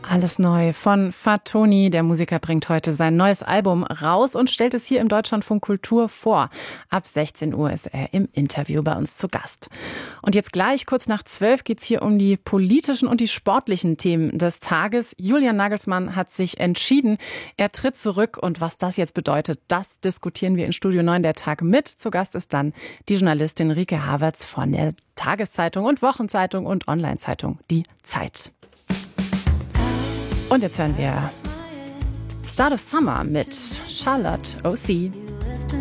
Alles neu von Fatoni. Der Musiker bringt heute sein neues Album raus und stellt es hier im Deutschlandfunk Kultur vor. Ab 16 Uhr ist er im Interview bei uns zu Gast. Und jetzt gleich, kurz nach 12, geht es hier um die politischen und die sportlichen Themen des Tages. Julian Nagelsmann hat sich entschieden. Er tritt zurück und was das jetzt bedeutet, das diskutieren wir in Studio 9 der Tag mit. Zu Gast ist dann die Journalistin Rike Havertz von der Tageszeitung und Wochenzeitung und Online-Zeitung Die Zeit. Und jetzt hören wir Start of Summer mit Charlotte O.C.